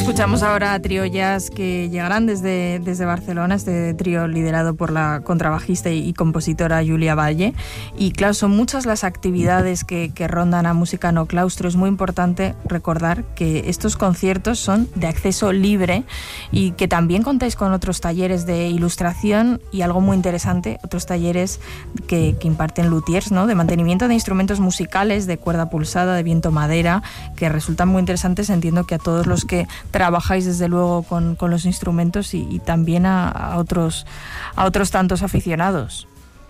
Escuchamos ahora a Trio Jazz, que llegarán desde Barcelona, este trío liderado por la contrabajista y compositora Julia Valle. Y claro, son muchas las actividades que rondan a Música No Claustro. Es muy importante recordar que estos conciertos son de acceso libre y que también contáis con otros talleres de ilustración y algo muy interesante, otros talleres que imparten luthiers, ¿no?, de mantenimiento de instrumentos musicales, de cuerda pulsada, de viento madera, que resultan muy interesantes. Entiendo que a todos los que trabajáis desde luego con los instrumentos y también a otros tantos aficionados.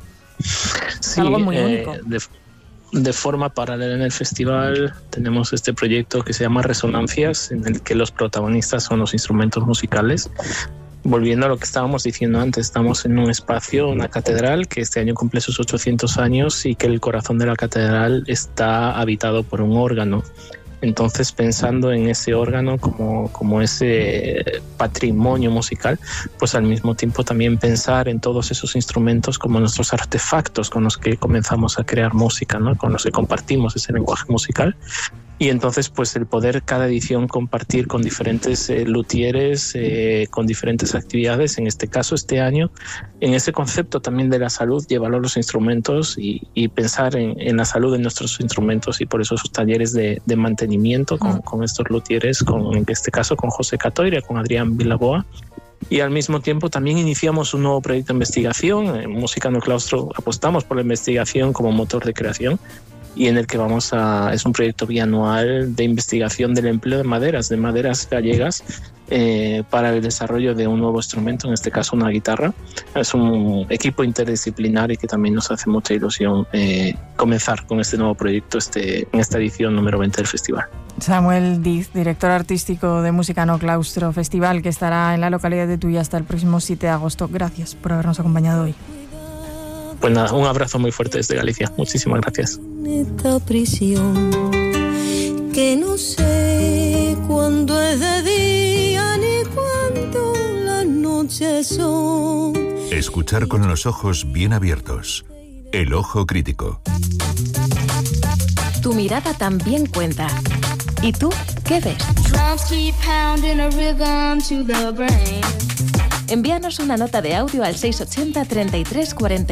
Sí, algo muy único. De forma paralela en el festival tenemos este proyecto que se llama Resonancias, en el que los protagonistas son los instrumentos musicales. Volviendo a lo que estábamos diciendo antes, estamos en un espacio, una catedral, que este año cumple sus 800 años y que el corazón de la catedral está habitado por un órgano. Entonces, pensando en ese órgano como ese patrimonio musical, pues al mismo tiempo también pensar en todos esos instrumentos como nuestros artefactos con los que comenzamos a crear música, ¿no?, con los que compartimos ese lenguaje musical. Y entonces, pues el poder cada edición compartir con diferentes luthieres, con diferentes actividades, en este caso este año, en ese concepto también de la salud, llevarlo a los instrumentos y pensar en la salud de nuestros instrumentos, y por eso esos talleres de mantenimiento con estos luthieres, en este caso con José Catoira, con Adrián Vilaboa. Y al mismo tiempo también iniciamos un nuevo proyecto de investigación. En Música No Claustro apostamos por la investigación como motor de creación, y en el que es un proyecto bianual de investigación del empleo de maderas gallegas para el desarrollo de un nuevo instrumento, en este caso una guitarra. Es un equipo interdisciplinar y que también nos hace mucha ilusión comenzar con este nuevo proyecto en esta edición número 20 del festival. Samuel Diz, director artístico de Música No Claustro Festival, que estará en la localidad de Tuya hasta el próximo 7 de agosto. Gracias por habernos acompañado hoy. Pues nada, un abrazo muy fuerte desde Galicia. Muchísimas gracias. Esta prisión que no sé cuándo es de día ni cuándo las noches son. Escuchar con los ojos bien abiertos. El ojo crítico. Tu mirada también cuenta. ¿Y tú qué ves? Envíanos una nota de audio al 680 33 40.